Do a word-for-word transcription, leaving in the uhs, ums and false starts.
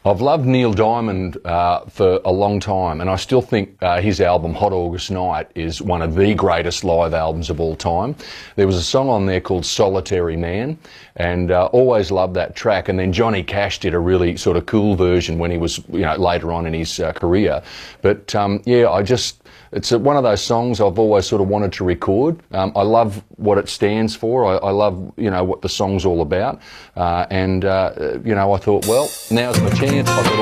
I've loved Neil Diamond uh, for a long time, and I still think uh, his album Hot August Night is one of the greatest live albums of all time. There was a song on there called Solitary Man, and uh, always loved that track. And then Johnny Cash did a really sort of cool version when he was, you know, later on in his uh, career. But um, yeah, I just it's a, one of those songs I've always sort of wanted to record. Um, I love what it stands for. I, I love, you know, what the song's all about. Uh, and uh, you know, I thought, well, now's my chance. I've got